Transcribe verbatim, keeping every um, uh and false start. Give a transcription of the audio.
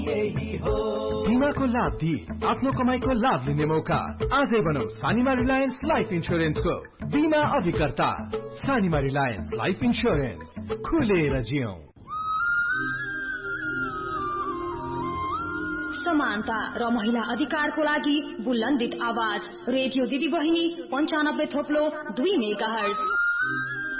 बीमाको लाभ दिई आफ्नो कमाईको लाभ लिने मौका। आजै बनाऊ सानीमा रिलायन्स लाइफ इन्स्योरेन्सको बीमा अभिकर्ता। सानीमा रिलायन्स लाइफ इन्स्योरेन्स, खुलेर जियौं। समानता र महिला अधिकारको लागि बुलन्दित आवाज रेडियो दिदी बहिनी पञ्चानब्बे थोप्लो दुई मेगा हर्ज।